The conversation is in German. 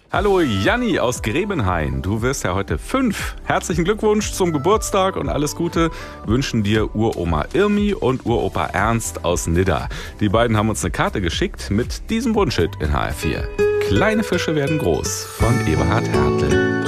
Hallo Janni aus Grebenhain, du wirst ja heute 5. Herzlichen Glückwunsch zum Geburtstag und alles Gute wünschen dir Uroma Irmi und Uropa Ernst aus Nidda. Die beiden haben uns eine Karte geschickt mit diesem Wunschhit in HR4. Kleine Fische werden groß von Eberhard Hertel.